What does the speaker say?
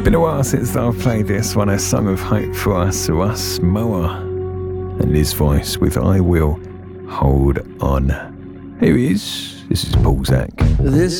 Been a while since I've played this one, A Song of Hope for Us, Moa and his voice with I Will Hold On. Here he is. This is Paul Zak. This